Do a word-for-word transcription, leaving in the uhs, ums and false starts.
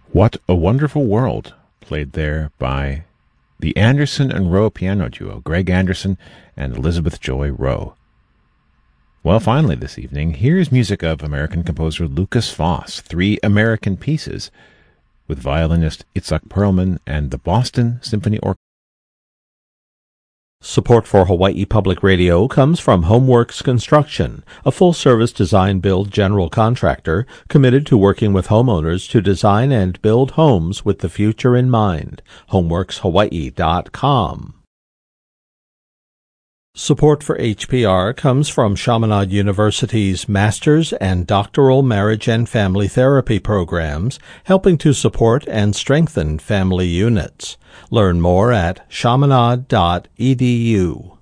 What a Wonderful World, played there by the Anderson and Rowe piano duo, Greg Anderson and Elizabeth Joy Rowe. Well, finally this evening, here's music of American composer Lukas Foss, Three American Pieces, with violinist Itzhak Perlman and the Boston Symphony Orchestra. Support for Hawaii Public Radio comes from Homeworks Construction, a full-service design-build general contractor committed to working with homeowners to design and build homes with the future in mind. homeworks hawaii dot com. Support for H P R comes from Chaminade University's Master's and Doctoral Marriage and Family Therapy programs, helping to support and strengthen family units. Learn more at chaminade dot e d u.